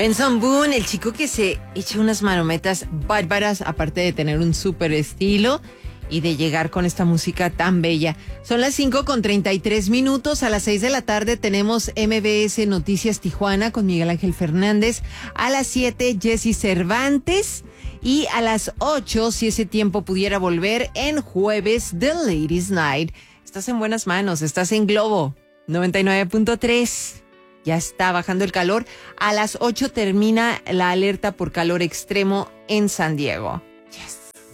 Benson Boone, el chico que se echa unas marometas bárbaras, aparte de tener un súper estilo y de llegar con esta música tan bella. Son las 5:33. A las 6 de la tarde tenemos MBS Noticias Tijuana con Miguel Ángel Fernández. A las 7, Jessy Cervantes. Y a las 8, si ese tiempo pudiera volver, en jueves, The Ladies Night. Estás en buenas manos, estás en Globo 99.3. Ya está bajando el calor. A las 8 termina la alerta por calor extremo en San Diego. Yes.